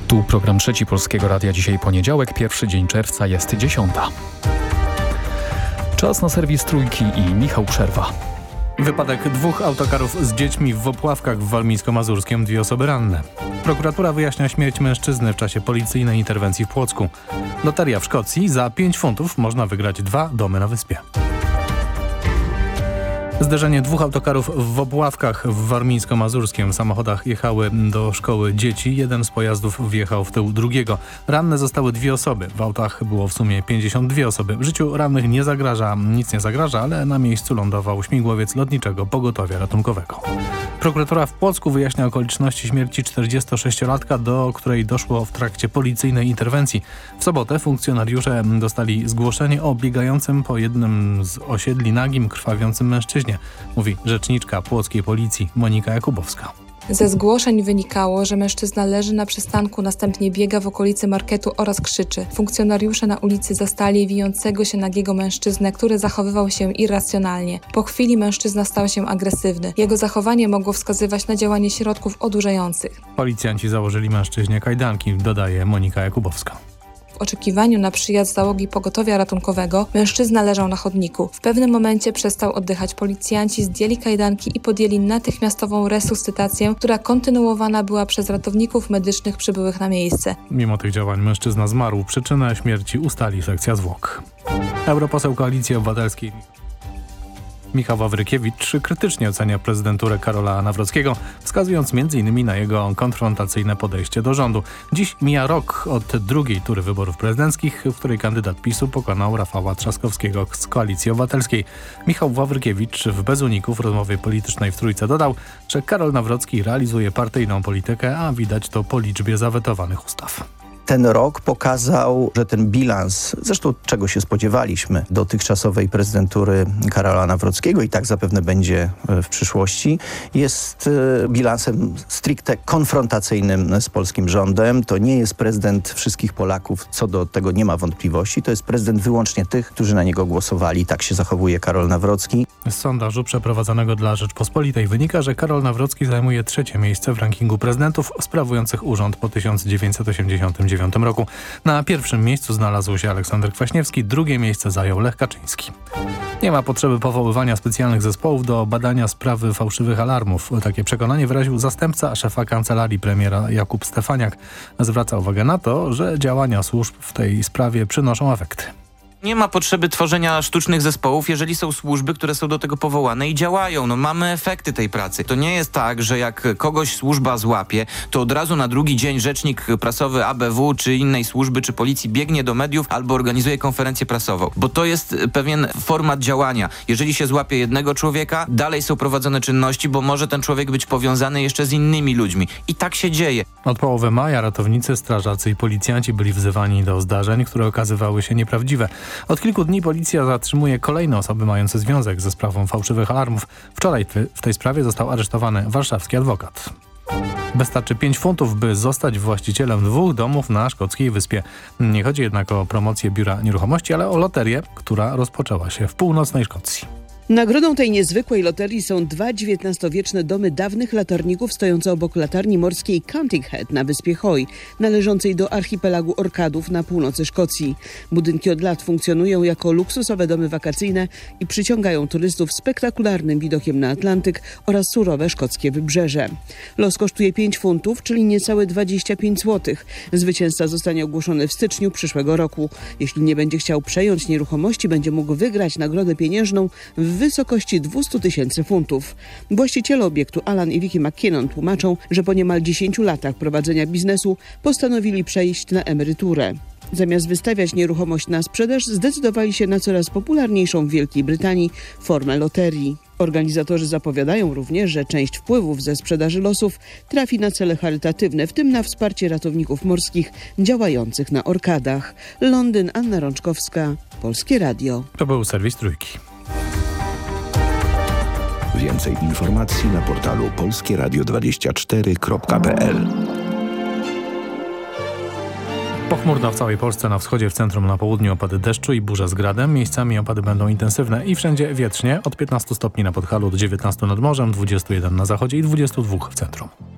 Tu program Trzeci Polskiego Radia. Dzisiaj poniedziałek, pierwszy dzień czerwca, jest 10. Czas na serwis Trójki i Michał Przerwa. Wypadek dwóch autokarów z dziećmi w Opławkach w Warmińsko-Mazurskiem, 2 osoby ranne. Prokuratura wyjaśnia śmierć mężczyzny w czasie policyjnej interwencji w Płocku. Loteria w Szkocji. Za 5 funtów można wygrać 2 domy na wyspie. Zderzenie dwóch autokarów w Opławkach w Warmińsko-Mazurskiem. W samochodach jechały do szkoły dzieci. Jeden z pojazdów wjechał w tył drugiego. Ranne zostały 2 osoby. W autach było w sumie 52 osoby. W życiu rannych nic nie zagraża, ale na miejscu lądował śmigłowiec lotniczego pogotowia ratunkowego. Prokuratura w Płocku wyjaśnia okoliczności śmierci 46-latka, do której doszło w trakcie policyjnej interwencji. W sobotę funkcjonariusze dostali zgłoszenie o biegającym po jednym z osiedli nagim, krwawiącym mężczyźnie, mówi rzeczniczka płockiej policji Monika Jakubowska. Ze zgłoszeń wynikało, że mężczyzna leży na przystanku, następnie biega w okolicy marketu oraz krzyczy. Funkcjonariusze na ulicy zastali wijącego się nagiego mężczyznę, który zachowywał się irracjonalnie. Po chwili mężczyzna stał się agresywny. Jego zachowanie mogło wskazywać na działanie środków odurzających. Policjanci założyli mężczyźnie kajdanki, dodaje Monika Jakubowska. W oczekiwaniu na przyjazd załogi pogotowia ratunkowego mężczyzna leżał na chodniku. W pewnym momencie przestał oddychać. Policjanci zdjęli kajdanki i podjęli natychmiastową resuscytację, która kontynuowana była przez ratowników medycznych przybyłych na miejsce. Mimo tych działań mężczyzna zmarł. Przyczynę śmierci ustali sekcja zwłok. Europoseł Koalicji Obywatelskiej Michał Wawrykiewicz krytycznie ocenia prezydenturę Karola Nawrockiego, wskazując m.in. na jego konfrontacyjne podejście do rządu. Dziś mija rok od drugiej tury wyborów prezydenckich, w której kandydat PiS-u pokonał Rafała Trzaskowskiego z Koalicji Obywatelskiej. Michał Wawrykiewicz w Bez uników rozmowie politycznej w Trójce dodał, że Karol Nawrocki realizuje partyjną politykę, a widać to po liczbie zawetowanych ustaw. Ten rok pokazał, że ten bilans, zresztą czego się spodziewaliśmy, dotychczasowej prezydentury Karola Nawrockiego i tak zapewne będzie w przyszłości, jest bilansem stricte konfrontacyjnym z polskim rządem. To nie jest prezydent wszystkich Polaków, co do tego nie ma wątpliwości. To jest prezydent wyłącznie tych, którzy na niego głosowali. Tak się zachowuje Karol Nawrocki. Z sondażu przeprowadzonego dla Rzeczpospolitej wynika, że Karol Nawrocki zajmuje 3. miejsce w rankingu prezydentów sprawujących urząd po 1989 roku. Na 1. miejscu znalazł się Aleksander Kwaśniewski, 2. miejsce zajął Lech Kaczyński. Nie ma potrzeby powoływania specjalnych zespołów do badania sprawy fałszywych alarmów. Takie przekonanie wyraził zastępca szefa kancelarii premiera Jakub Stefaniak. Zwraca uwagę na to, że działania służb w tej sprawie przynoszą efekty. Nie ma potrzeby tworzenia sztucznych zespołów, jeżeli są służby, które są do tego powołane i działają. Mamy efekty tej pracy. To nie jest tak, że jak kogoś służba złapie, to od razu na drugi dzień rzecznik prasowy ABW, czy innej służby, czy policji biegnie do mediów albo organizuje konferencję prasową. Bo to jest pewien format działania. Jeżeli się złapie jednego człowieka, dalej są prowadzone czynności, bo może ten człowiek być powiązany jeszcze z innymi ludźmi. I tak się dzieje. Od połowy maja ratownicy, strażacy i policjanci byli wzywani do zdarzeń, które okazywały się nieprawdziwe. Od kilku dni policja zatrzymuje kolejne osoby mające związek ze sprawą fałszywych alarmów. Wczoraj w tej sprawie został aresztowany warszawski adwokat. Wystarczy 5 funtów, by zostać właścicielem 2 domów na szkockiej wyspie. Nie chodzi jednak o promocję biura nieruchomości, ale o loterię, która rozpoczęła się w północnej Szkocji. Nagrodą tej niezwykłej loterii są 2 XIX-wieczne domy dawnych latarników stojące obok latarni morskiej Counting Head na wyspie Hoy, należącej do archipelagu Orkadów na północy Szkocji. Budynki od lat funkcjonują jako luksusowe domy wakacyjne i przyciągają turystów spektakularnym widokiem na Atlantyk oraz surowe szkockie wybrzeże. Los kosztuje 5 funtów, czyli niecałe 25 zł. Zwycięzca zostanie ogłoszony w styczniu przyszłego roku. Jeśli nie będzie chciał przejąć nieruchomości, będzie mógł wygrać nagrodę pieniężną w wysokości 200 000 funtów. Właściciele obiektu Alan i Vicky McKinnon tłumaczą, że po niemal 10 latach prowadzenia biznesu postanowili przejść na emeryturę. Zamiast wystawiać nieruchomość na sprzedaż, zdecydowali się na coraz popularniejszą w Wielkiej Brytanii formę loterii. Organizatorzy zapowiadają również, że część wpływów ze sprzedaży losów trafi na cele charytatywne, w tym na wsparcie ratowników morskich działających na Orkadach. Londyn, Anna Rączkowska, Polskie Radio. To był serwis Trójki. Więcej informacji na portalu polskieradio24.pl. Pochmurno w całej Polsce, na wschodzie, w centrum, na południu opady deszczu i burza z gradem. Miejscami opady będą intensywne i wszędzie wietrznie. Od 15 stopni na Podhalu do 19 nad morzem, 21 na zachodzie i 22 w centrum.